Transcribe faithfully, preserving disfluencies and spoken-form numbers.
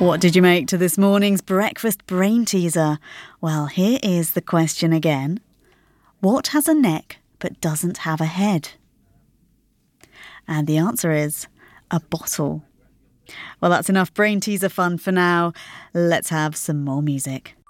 What did you make to this morning's breakfast brain teaser? Well, here is the question again. What has a neck but doesn't have a head? And the answer is a bottle. Well, that's enough brain teaser fun for now. Let's have some more music.